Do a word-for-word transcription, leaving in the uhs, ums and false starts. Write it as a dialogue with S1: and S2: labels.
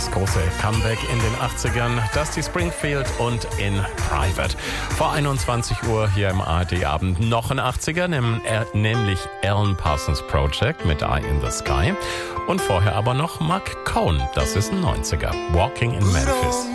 S1: das große Comeback in den achtzigern. Dusty Springfield und In Private. Vor einundzwanzig Uhr hier im A R D-Abend noch ein achtziger, nämlich Alan Parsons Project mit Eye in the Sky. Und vorher aber noch Mark Cohn, das ist ein neunziger. Walking in Memphis.